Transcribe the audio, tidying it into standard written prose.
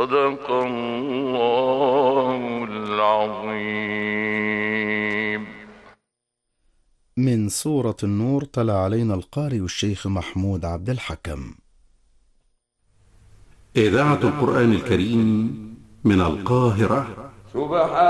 صدق الله العظيم. من سورة النور تلا علينا القارئ الشيخ محمود عبد الحكم. إذاعة القرآن الكريم من القاهرة. سبحان